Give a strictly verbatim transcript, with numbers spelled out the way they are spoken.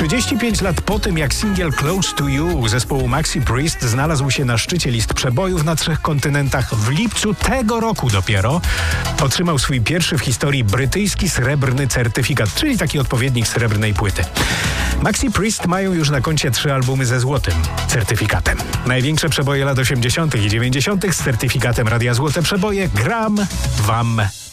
czterdzieści pięć lat po tym, jak singiel Close to You zespołu Maxi Priest znalazł się na szczycie list przebojów na trzech kontynentach, w lipcu tego roku dopiero otrzymał swój pierwszy w historii brytyjski srebrny certyfikat, czyli taki odpowiednik srebrnej płyty. Maxi Priest mają już na koncie trzy albumy ze złotym certyfikatem. Największe przeboje lat osiemdziesiątych i dziewięćdziesiątych z certyfikatem Radia Złote Przeboje gram wam